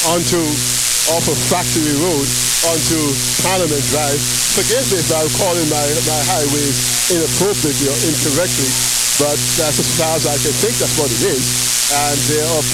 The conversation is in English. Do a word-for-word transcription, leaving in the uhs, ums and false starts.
onto off of Factory Road onto Parliament Drive. Forgive me if I'm calling my, my highways inappropriately or incorrectly, but that's as far as I can think that's what it is. And uh, of